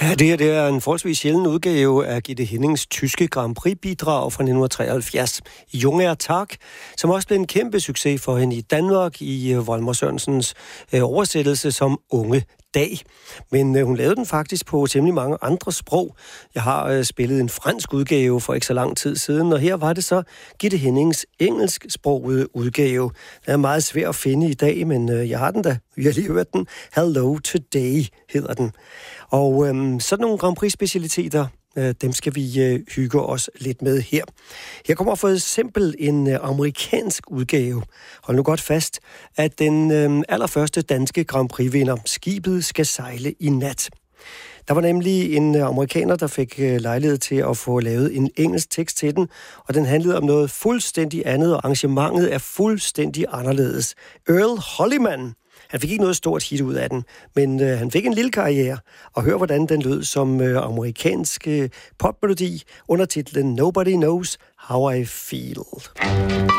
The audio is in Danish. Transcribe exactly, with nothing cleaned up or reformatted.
Ja, det her det er en forholdsvis sjælden udgave af Gitte Hennings tyske Grand Prix-bidrag fra nitten treoghalvfjerds. Junge Tag, som også blev en kæmpe succes for hende i Danmark i Volmer Sørensens øh, oversættelse som Unge Dag. Men øh, hun lavede den faktisk på temmelig mange andre sprog. Jeg har øh, spillet en fransk udgave for ikke så lang tid siden, og her var det så Gitte Hennings engelsksprogede udgave. Den er meget svær at finde i dag, men øh, jeg har den da. Vi har lige hørt den. Hello Today hedder den. Og øhm, sådan nogle Grand Prix-specialiteter, øh, dem skal vi øh, hygge os lidt med her. Her kommer for eksempel en øh, amerikansk udgave. Hold nu godt fast, at den øh, allerførste danske Grand Prix-vinder, Skibet skal sejle i nat. Der var nemlig en amerikaner, der fik øh, lejlighed til at få lavet en engelsk tekst til den, og den handlede om noget fuldstændig andet, og arrangementet er fuldstændig anderledes. Earl Holliman, han fik ikke noget stort hit ud af den, men øh, han fik en lille karriere, og hør hvordan den lød som øh, amerikansk øh, popmelodi under titlen Nobody Knows How I Feel.